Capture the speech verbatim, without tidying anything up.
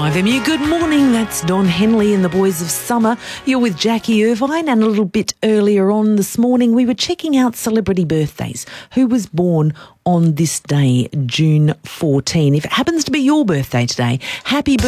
five M U. Good morning, that's Don Henley and the Boys of Summer. You're with Jackie Irvine, and a little bit earlier on this morning we were checking out celebrity birthdays. Who was born on this day, June fourteenth? If it happens to be your birthday today, happy birthday.